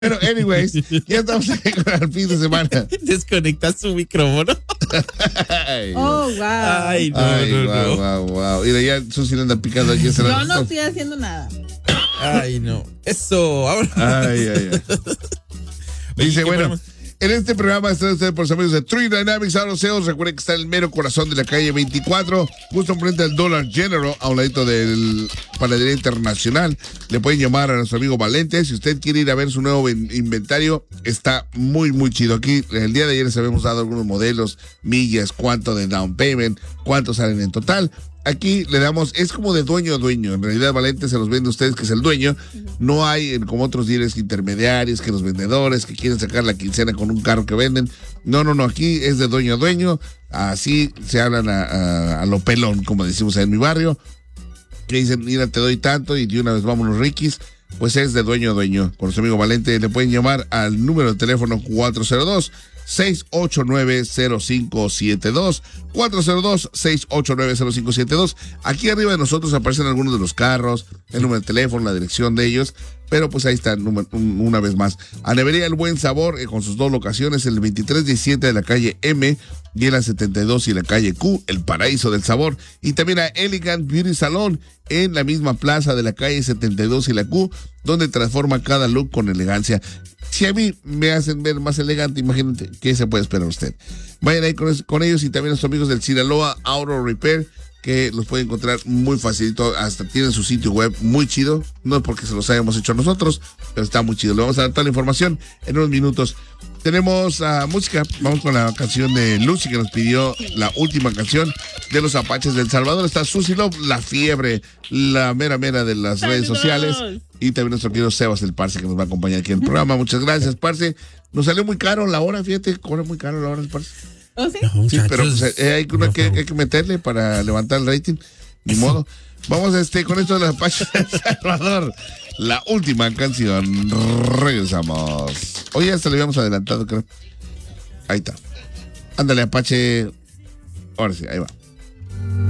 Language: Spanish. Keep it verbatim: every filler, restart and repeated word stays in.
Bueno, anyways, ya estamos aquí con el fin de semana. Desconectas su micrófono. Ay, Oh, wow. Ay, no, Ay, no, wow, no. wow, wow. Mira, ya Susi le anda picando aquí. Yo no estoy haciendo nada. Ay, no. Eso, ahora. Ay, ay, ay. Dice, ¿qué bueno, ponemos? en este programa están ustedes por los amigos de Tree Dynamics Auto Sales. Recuerden que está en el mero corazón de la calle veinticuatro, justo enfrente del Dollar General, a un ladito del Panadería Internacional. Le pueden llamar a nuestro amigo Valente. Si usted quiere ir a ver su nuevo inventario, está muy, muy chido. Aquí, el día de ayer les habíamos dado algunos modelos, millas, cuánto de down payment, cuánto salen en total. Aquí le damos, es como de dueño a dueño. En realidad, Valente se los vende a ustedes, que es el dueño. No hay, como otros dealers intermediarios, que los vendedores que quieren sacar la quincena con un carro que venden. No, no, no, aquí es de dueño a dueño. Así se hablan a, a, a lo pelón, como decimos en mi barrio. Que dicen, mira, te doy tanto y de una vez vámonos, Rikis. Pues es de dueño a dueño. Con su amigo Valente le pueden llamar al número de teléfono cuatro cero dos, seis ocho nueve, cero cinco siete dos, cuatro cero dos, seis ocho nueve, cero cinco siete dos. Aquí arriba de nosotros aparecen algunos de los carros, el número de teléfono, la dirección de ellos, pero pues ahí está una vez más. A Nevería El Buen Sabor, eh, con sus dos locaciones, el veintitrés diecisiete de la calle M y en la setenta y dos y la calle Q, el paraíso del sabor. Y también a Elegant Beauty Salon en la misma plaza de la calle setenta y dos y la Q, donde transforma cada look con elegancia. Si a mí me hacen ver más elegante, imagínate, ¿qué se puede esperar usted? Vayan ahí con, con ellos y también a nuestros amigos del Sinaloa Auto Repair, que los pueden encontrar muy facilito, hasta tienen su sitio web muy chido, no es porque se los hayamos hecho nosotros, pero está muy chido. Le vamos a dar toda la información en unos minutos. Tenemos uh, música, vamos con la canción de Lucy, que nos pidió la última canción de los Apaches del Salvador. Está Susie Love, la fiebre, la mera mera de las redes sociales. Y también nuestro querido Sebas, el Parce, que nos va a acompañar aquí en el programa. Muchas gracias, Parce. Nos salió muy caro la hora, fíjate, cobra muy caro la hora, el Parce. ¿Oh, sí? No, Sí, pero pues, eh, hay, una que, hay que meterle para levantar el rating. Ni modo. Vamos este, con esto de los Apaches de El Salvador. La última canción. Regresamos. Hoy ya se lo habíamos adelantado, creo. Ahí está. Ándale, Apache. Ahora sí, ahí va.